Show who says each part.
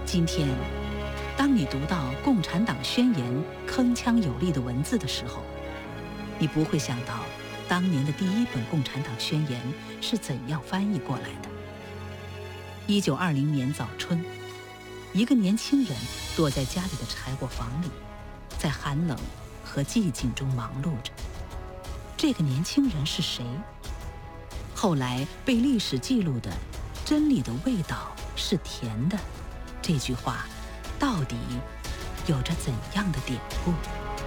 Speaker 1: 今天，当你读到《共产党宣言》铿锵有力的文字的时候，你不会想到当年的第一本《共产党宣言》是怎样翻译过来的。1920年早春，一个年轻人躲在家里的柴火房里，在寒冷和寂静中忙碌着。这个年轻人是谁？后来被历史记录的“真理的味道是甜的”这句话，到底有着怎样的典故？